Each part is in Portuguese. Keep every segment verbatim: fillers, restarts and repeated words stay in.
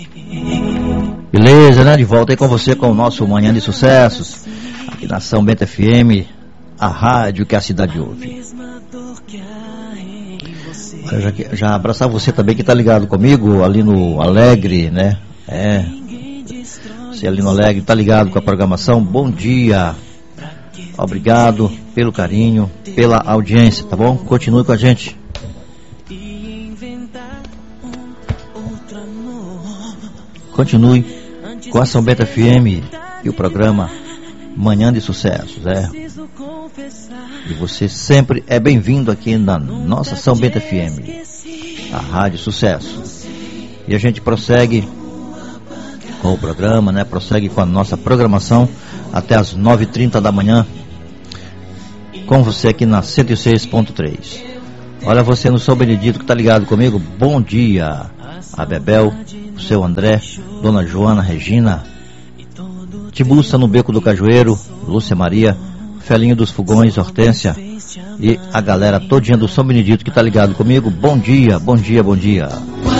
Beleza, né? De volta aí com você com o nosso Manhã de Sucessos, aqui na São Bento F M, a rádio que a cidade ouve. Eu já, já abraçar você também que tá ligado comigo ali no Alegre, né? É. Você ali no Alegre tá ligado com a programação. Bom dia. Obrigado pelo carinho, pela audiência, tá bom? Continue com a gente. Continue com a São Bento F M e o programa Manhã de Sucessos, é. E você sempre é bem-vindo aqui na nossa São Bento F M, a Rádio Sucesso. E a gente prossegue com o programa, né? Prossegue com a nossa programação até as nove e trinta da manhã, com você aqui na cento e seis ponto três. Olha você no São Benedito que tá ligado comigo. Bom dia a Bebel, o seu André, Dona Joana, Regina, Tibuça no Beco do Cajueiro, Lúcia Maria, Felinho dos Fogões, Hortência e a galera todinha do São Benedito que tá ligado comigo. Bom dia, bom dia, bom dia.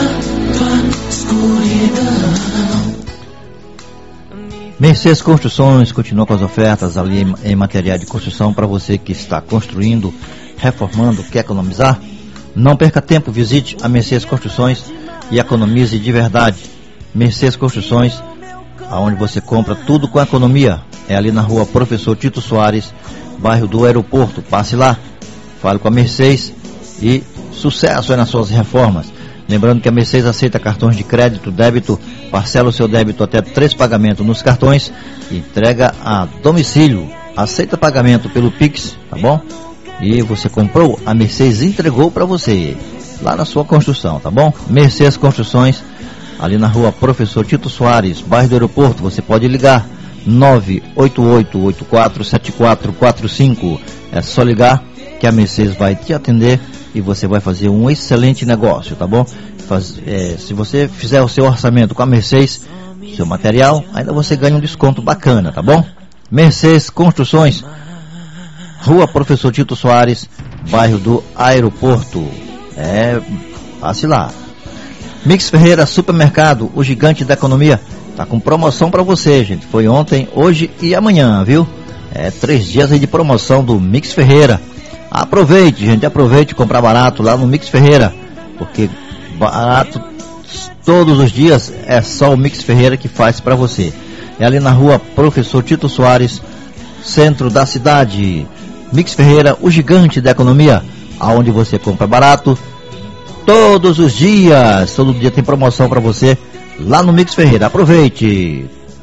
Mercedes Construções continua com as ofertas ali em, em material de construção para você que está construindo, reformando, quer economizar. Não perca tempo, visite a Mercedes Construções e economize de verdade. Mercedes Construções, aonde você compra tudo com economia, é ali na rua Professor Tito Soares, bairro do Aeroporto. Passe lá, fale com a Mercedes e sucesso aí nas suas reformas. Lembrando que a Mercedes aceita cartões de crédito, débito, parcela o seu débito até três pagamentos nos cartões e entrega a domicílio. Aceita pagamento pelo Pix, tá bom? E você comprou, a Mercedes entregou para você lá na sua construção, tá bom? Mercedes Construções, ali na rua Professor Tito Soares, bairro do Aeroporto. Você pode ligar nove oito oito oito quatro sete quatro quatro cinco. É só ligar que a Mercedes vai te atender e você vai fazer um excelente negócio, tá bom? Faz, é, se você fizer o seu orçamento com a Mercedes, seu material, ainda você ganha um desconto bacana, tá bom? Mercedes Construções, rua Professor Tito Soares, bairro do Aeroporto. É, passe lá. Mix Ferreira Supermercado, o gigante da economia, tá com promoção para você, gente. Foi ontem, hoje e amanhã, viu? É três dias aí de promoção do Mix Ferreira. Aproveite, gente, aproveite comprar barato lá no Mix Ferreira, porque barato todos os dias é só o Mix Ferreira que faz para você. É ali na rua Professor Tito Soares, centro da cidade. Mix Ferreira, o gigante da economia, aonde você compra barato todos os dias. Todo dia tem promoção para você lá no Mix Ferreira. Aproveite.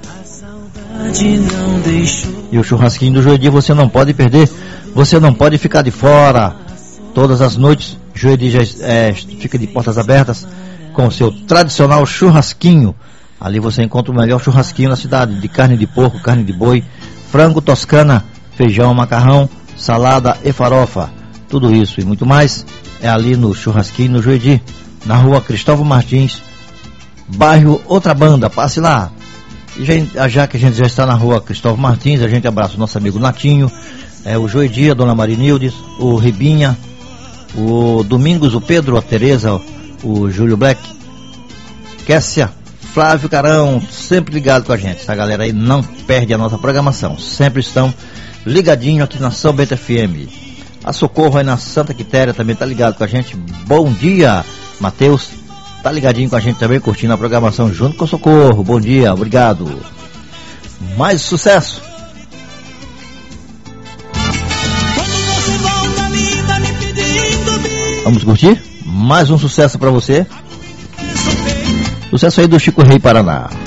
E o churrasquinho do Joedi você não pode perder. Você não pode ficar de fora. Todas as noites, Joedi já é, fica de portas abertas com o seu tradicional churrasquinho. Ali você encontra o melhor churrasquinho na cidade, de carne de porco, carne de boi, frango toscana, feijão, macarrão, salada e farofa. Tudo isso e muito mais é ali no churrasquinho no Joedi, na rua Cristóvão Martins, bairro Outra Banda. Passe lá. E já, já que a gente já está na rua Cristóvão Martins, a gente abraça o nosso amigo Natinho, é, o Joedi, a dona Marinildes, o Ribinha, o Domingos, o Pedro, a Tereza, o Júlio Black, Kessia, Flávio Carão, sempre ligado com a gente. Essa galera aí não perde a nossa programação, sempre estão ligadinho aqui na São Bento F M. A Socorro aí na Santa Quitéria também tá ligado com a gente. Bom dia, Matheus, tá ligadinho com a gente também, curtindo a programação junto com o Socorro. Bom dia, obrigado. Mais sucesso. Vamos curtir? Mais um sucesso pra você. Sucesso aí do Chico Rei Paraná.